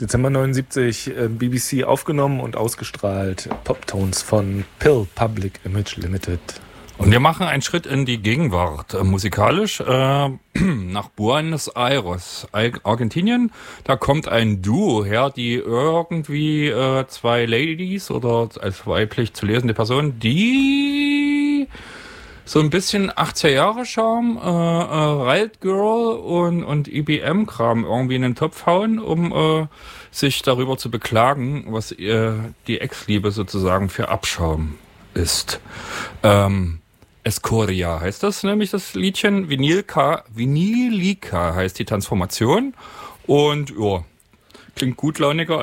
Dezember 79, BBC aufgenommen und ausgestrahlt. Poptones von Pill Public Image Limited. Und wir machen einen Schritt in die Gegenwart, musikalisch, nach Buenos Aires, Argentinien. Da kommt ein Duo her, die irgendwie zwei Ladies oder als weiblich zu lesende Person, die so ein bisschen 80er-Jahre-Charme, Riot Girl und EBM-Kram irgendwie in den Topf hauen, um sich darüber zu beklagen, was die Ex-Liebe sozusagen für Abschaum ist. Escoria heißt das, nämlich das Liedchen. Vinilica heißt die Transformation. Und ja, klingt gutlauniger